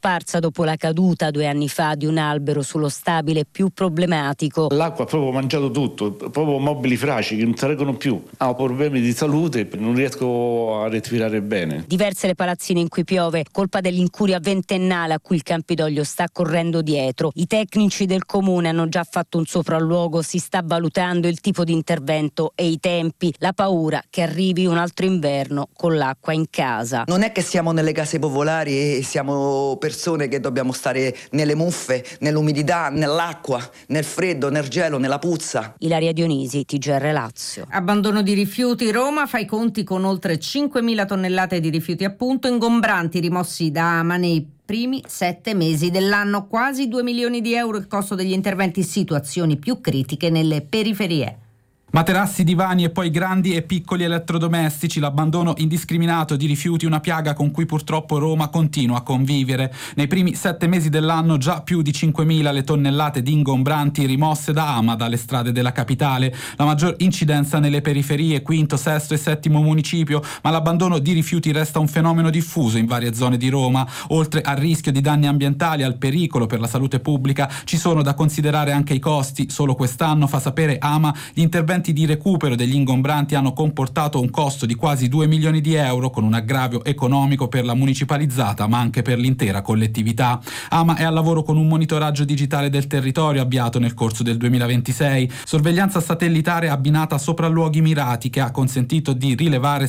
scomparsa dopo la caduta 2 anni fa di un albero sullo stabile più problematico. L'acqua ha proprio mangiato tutto, proprio mobili fragili che non si reggono più. Ho problemi di salute, non riesco a respirare bene. Diverse le palazzine in cui piove, colpa dell'incuria ventennale a cui il Campidoglio sta correndo dietro. I tecnici del comune hanno già fatto un sopralluogo, si sta valutando il tipo di intervento e i tempi, la paura che arrivi un altro inverno con l'acqua in casa. Non è che siamo nelle case popolari e siamo persone che dobbiamo stare nelle muffe, nell'umidità, nell'acqua, nel freddo, nel gelo, nella puzza. Ilaria Dionisi, TGR Lazio. Abbandono di rifiuti. Roma fa i conti con oltre 5.000 tonnellate di rifiuti appunto ingombranti rimossi da AMA nei primi 7 mesi dell'anno. Quasi 2 milioni di euro il costo degli interventi, situazioni più critiche nelle periferie. Materassi, divani e poi grandi e piccoli elettrodomestici, l'abbandono indiscriminato di rifiuti, una piaga con cui purtroppo Roma continua a convivere. Nei primi 7 mesi dell'anno già più di 5.000 le tonnellate di ingombranti rimosse da AMA dalle strade della capitale. La maggior incidenza nelle periferie, quinto, sesto e settimo municipio, ma l'abbandono di rifiuti resta un fenomeno diffuso in varie zone di Roma. Oltre al rischio di danni ambientali, al pericolo per la salute pubblica, ci sono da considerare anche i costi. Solo quest'anno, fa sapere AMA, gli interventi di recupero degli ingombranti hanno comportato un costo di quasi 2 milioni di euro, con un aggravio economico per la municipalizzata ma anche per l'intera collettività. AMA è al lavoro con un monitoraggio digitale del territorio avviato nel corso del 2026, sorveglianza satellitare abbinata a sopralluoghi mirati che ha consentito di rilevare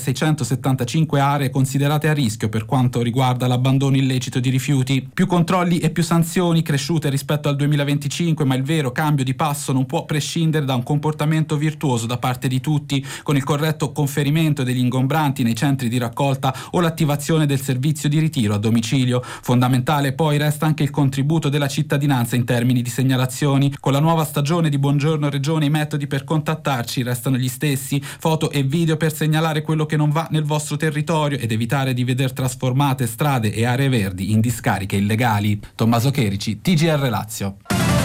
675 aree considerate a rischio per quanto riguarda l'abbandono illecito di rifiuti. Più controlli e più sanzioni cresciute rispetto al 2025, ma il vero cambio di passo non può prescindere da un comportamento virtuoso da parte di tutti, con il corretto conferimento degli ingombranti nei centri di raccolta o l'attivazione del servizio di ritiro a domicilio. Fondamentale poi resta anche il contributo della cittadinanza in termini di segnalazioni. Con la nuova stagione di Buongiorno Regione i metodi per contattarci restano gli stessi: foto e video per segnalare quello che non va nel vostro territorio ed evitare di veder trasformate strade e aree verdi in discariche illegali. Tommaso Cherici, TGR Lazio.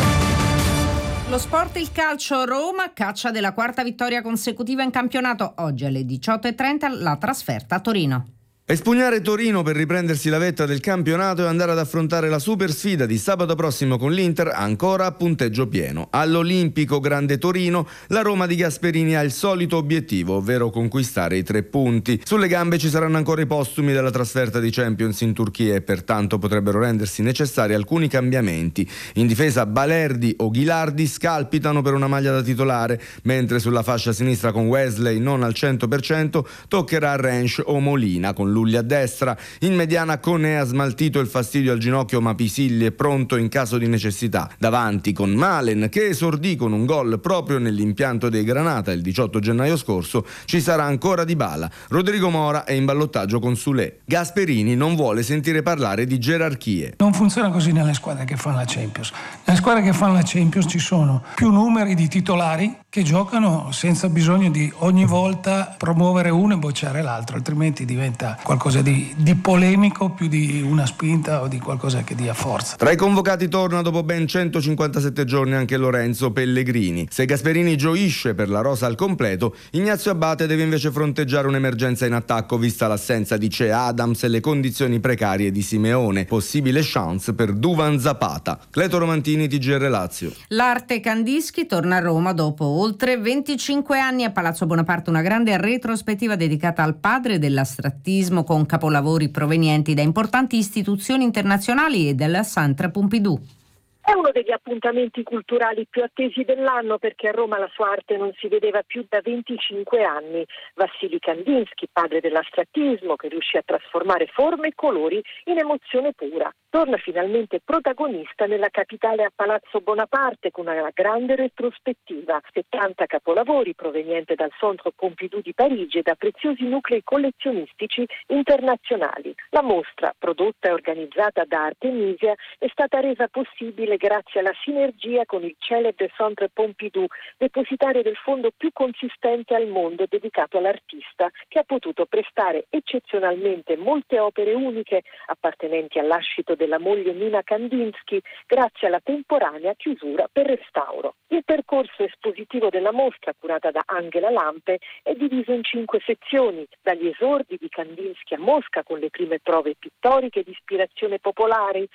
Lo sport, il calcio. Roma caccia della 4ª vittoria consecutiva in campionato. Oggi alle 18:30 la trasferta a Torino. Espugnare Torino per riprendersi la vetta del campionato e andare ad affrontare la super sfida di sabato prossimo con l'Inter ancora a punteggio pieno. All'Olimpico Grande Torino la Roma di Gasperini ha il solito obiettivo, ovvero conquistare i 3 punti. Sulle gambe ci saranno ancora i postumi della trasferta di Champions in Turchia e pertanto potrebbero rendersi necessari alcuni cambiamenti. In difesa Balerdi o Ghilardi scalpitano per una maglia da titolare, mentre sulla fascia sinistra con Wesley non al 100% toccherà Rensch o Molina, con Lulli a destra. In mediana Koné ha smaltito il fastidio al ginocchio, ma Pisilli è pronto in caso di necessità. Davanti con Malen, che esordì con un gol proprio nell'impianto dei Granata il 18 gennaio scorso, ci sarà ancora Dybala. Rodrigo Mora è in ballottaggio con Soulé. Gasperini non vuole sentire parlare di gerarchie. Non funziona così nelle squadre che fanno la Champions. Nelle squadre che fanno la Champions ci sono più numeri di titolari che giocano senza bisogno di ogni volta promuovere uno e bocciare l'altro, altrimenti diventa qualcosa di polemico più di una spinta o di qualcosa che dia forza. Tra i convocati torna dopo ben 157 giorni anche Lorenzo Pellegrini. Se Gasperini gioisce per la rosa al completo, Ignazio Abate deve invece fronteggiare un'emergenza in attacco vista l'assenza di Che Adams e le condizioni precarie di Simeone. Possibile chance per Duvan Zapata. Cleto Romantini, TGR Lazio. L'arte Kandinsky torna a Roma dopo oltre 25 anni. A Palazzo Bonaparte una grande retrospettiva dedicata al padre dell'astrattismo, con capolavori provenienti da importanti istituzioni internazionali e dal Centre Pompidou. È uno degli appuntamenti culturali più attesi dell'anno perché a Roma la sua arte non si vedeva più da 25 anni. Vassili Kandinsky, padre dell'astrattismo, che riuscì a trasformare forme e colori in emozione pura, torna finalmente protagonista nella capitale a Palazzo Bonaparte con una grande retrospettiva. 70 capolavori provenienti dal Centre Pompidou di Parigi e da preziosi nuclei collezionistici internazionali. La mostra, prodotta e organizzata da Artemisia, è stata resa possibile grazie alla sinergia con il celebre Centre Pompidou, depositario del fondo più consistente al mondo dedicato all'artista, che ha potuto prestare eccezionalmente molte opere uniche appartenenti all'ascito della moglie Nina Kandinsky grazie alla temporanea chiusura per restauro. Il percorso espositivo della mostra, curata da Angela Lampe, è diviso in 5 sezioni, dagli esordi di Kandinsky a Mosca con le prime prove pittoriche di ispirazione popolare,